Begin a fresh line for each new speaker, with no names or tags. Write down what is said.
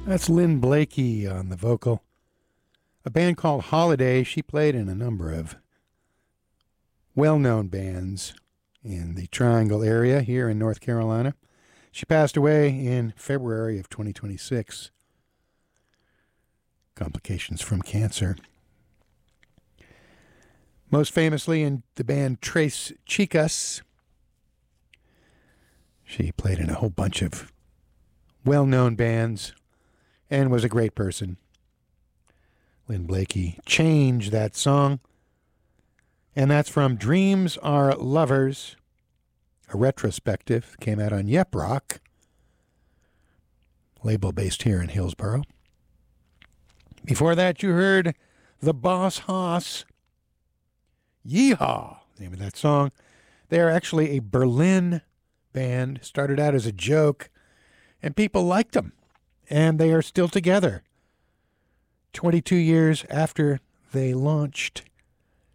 That's Lynn Blakey on the vocal. A band called Holiday. She played in a number of well-known bands in the Triangle area here in North Carolina. She passed away in February of 2026. Complications from cancer. Most famously in the band Tres Chicas. She played in a whole bunch of well-known bands and was a great person. Lynn Blakey changed that song. And that's from Dreams Are Lovers, a retrospective. Came out on Yep Rock, label based here in Hillsboro. Before that, you heard The Boss Hoss. Yeehaw, name of that song. They are actually a Berlin band. Started out as a joke, and people liked them. And they are still together 22 years after they launched.